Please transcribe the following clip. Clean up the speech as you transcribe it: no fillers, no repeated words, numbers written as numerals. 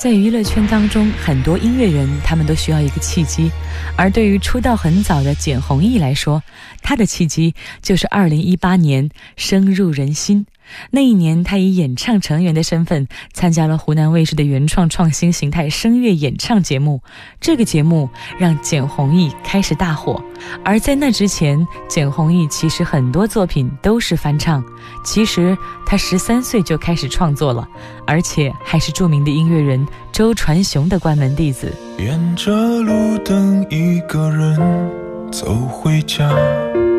在娱乐圈当中，很多音乐人他们都需要一个契机，而对于出道很早的简弘毅来说，他的契机就是2018年深入人心。那一年，他以演唱成员的身份参加了湖南卫视的原创创新形态声乐演唱节目，这个节目让简弘毅开始大火。而在那之前，简弘毅其实很多作品都是翻唱，其实他13岁就开始创作了，而且还是著名的音乐人周传雄的关门弟子。 沿着路灯一个人走回家，